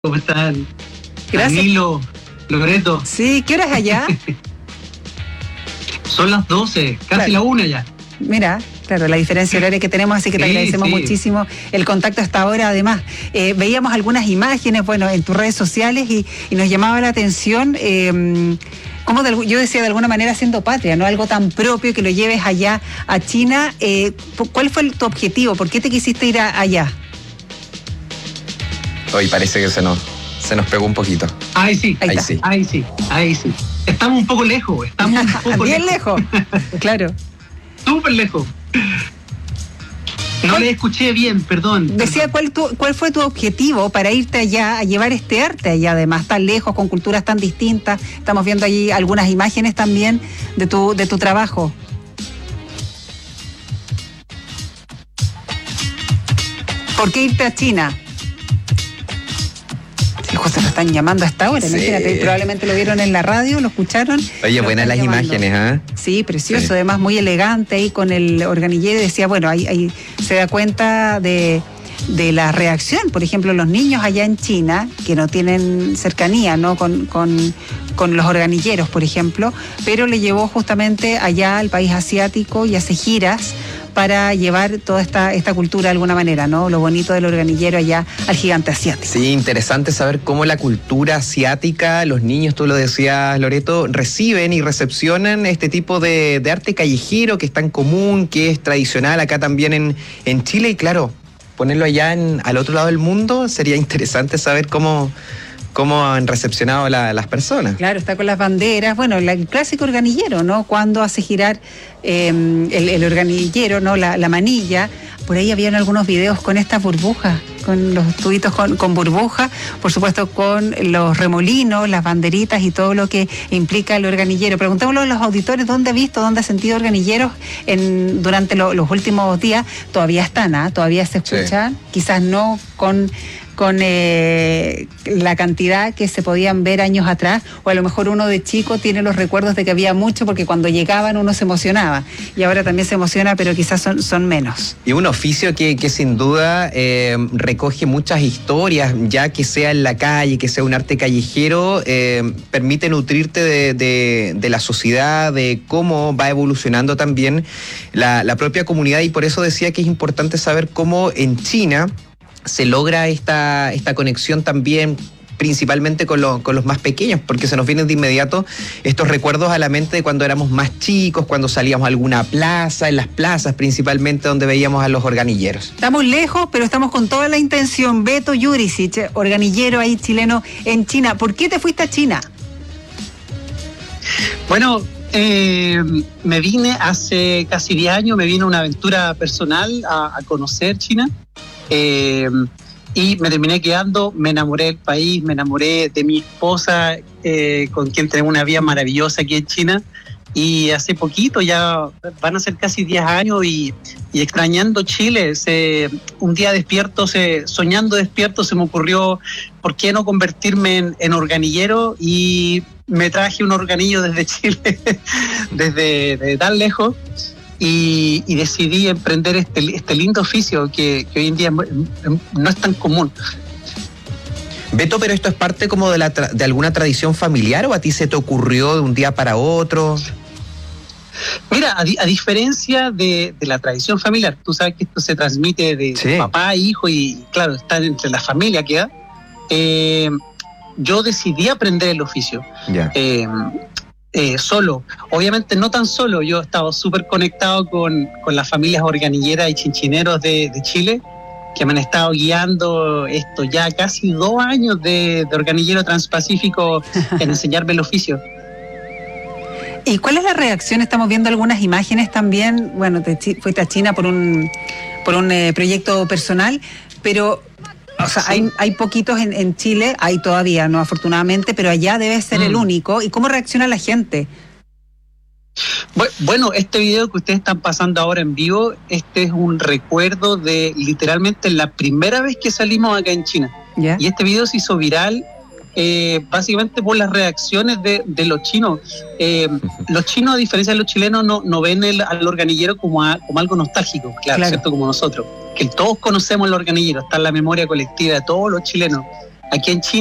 ¿Cómo están? Gracias. Danilo, Loreto. Sí, ¿qué hora es allá? Son las 12, casi Claro. la 1 ya. Mira, claro, la diferencia horaria que tenemos, así que te agradecemos muchísimo el contacto hasta ahora. Además, veíamos algunas imágenes, bueno, en tus redes sociales y nos llamaba la atención cómo yo decía de alguna manera siendo patria, ¿no? Algo tan propio que lo lleves allá a China. ¿Cuál fue tu objetivo? ¿Por qué te quisiste ir allá? Hoy parece que se nos pegó un poquito. Ahí sí, Ahí está. ahí sí. Estamos un poco lejos, Bien lejos, claro. Súper lejos. No le escuché bien, perdón. Decía, ¿cuál fue tu objetivo para irte allá, a llevar este arte allá, además, tan lejos, con culturas tan distintas? Estamos viendo allí algunas imágenes también de tu trabajo. ¿Por qué irte a China? Sí, justo lo están llamando a esta hora, Sí. imagínate, probablemente lo vieron en la radio, lo escucharon. Oye, buenas las imágenes, ¿ah? Sí, precioso, Sí. además muy elegante ahí con el organillero. Decía, bueno, ahí se da cuenta de la reacción. Por ejemplo, los niños allá en China, que no tienen cercanía, ¿no? con los organilleros, por ejemplo, pero le llevó justamente allá al país asiático y hace giras para llevar toda esta cultura de alguna manera, ¿no? Lo bonito del organillero allá al gigante asiático. Sí, interesante saber cómo la cultura asiática, los niños, tú lo decías, Loreto, reciben y recepcionan este tipo de arte callejero que es tan común, que es tradicional acá también en Chile. Y claro, ponerlo allá al otro lado del mundo, sería interesante saber cómo han recepcionado las personas. Claro, está con las banderas. Bueno, el clásico organillero, ¿no? Cuando hace girar el organillero, ¿no? La manilla. Por ahí habían algunos videos con estas burbujas, con los tubitos con burbujas, por supuesto con los remolinos, las banderitas y todo lo que implica el organillero. Preguntémosle a los auditores dónde ha sentido organilleros durante los últimos días. Todavía están, ¿ah? Todavía se escuchan, sí. Quizás no con la cantidad que se podían ver años atrás, o a lo mejor uno de chico tiene los recuerdos de que había mucho, porque cuando llegaban uno se emocionaba, y ahora también se emociona, pero quizás son menos. Y un oficio que sin duda recoge muchas historias, ya que sea en la calle, que sea un arte callejero, permite nutrirte de la sociedad, de cómo va evolucionando también la propia comunidad, y por eso decía que es importante saber cómo en China se logra esta conexión también, principalmente con los más pequeños, porque se nos vienen de inmediato estos recuerdos a la mente de cuando éramos más chicos, cuando salíamos a alguna plaza, en las plazas principalmente, donde veíamos a los organilleros. Estamos lejos, pero estamos con toda la intención. Beto Jurisic, organillero ahí chileno en China. ¿Por qué te fuiste a China? Bueno, me vine hace casi 10 años, me vine a una aventura personal a conocer China. Y me terminé quedando, me enamoré del país, me enamoré de mi esposa, con quien tenemos una vida maravillosa aquí en China, y hace poquito, ya van a ser casi 10 años, y extrañando Chile, un día soñando despierto, se me ocurrió, ¿por qué no convertirme en organillero? Y me traje un organillo desde Chile, desde tan lejos. Y decidí emprender este lindo oficio que hoy en día no es tan común. Beto, pero esto es parte como de alguna tradición familiar, ¿o a ti se te ocurrió de un día para otro? Mira, a diferencia de la tradición familiar, tú sabes que esto se transmite de papá a hijo, y claro, está entre la familia que yo decidí aprender el oficio. Ya. Solo, obviamente no tan solo, yo he estado súper conectado con las familias organilleras y chinchineros de Chile, que me han estado guiando esto ya casi 2 años de organillero transpacífico en enseñarme el oficio. ¿Y cuál es la reacción? Estamos viendo algunas imágenes también. Bueno, fuiste a China por un proyecto personal, pero o sea, sí. hay poquitos en Chile, hay todavía, no afortunadamente, pero allá debe ser el único. ¿Y cómo reacciona la gente? Bueno, este video que ustedes están pasando ahora en vivo, este es un recuerdo de literalmente la primera vez que salimos acá en China. ¿Ya? Y este video se hizo viral básicamente por las reacciones de los chinos. Los chinos, a diferencia de los chilenos, no ven al organillero como algo nostálgico, claro, ¿cierto? Como nosotros, que todos conocemos el organillero, está en la memoria colectiva de todos los chilenos. aquí en Chile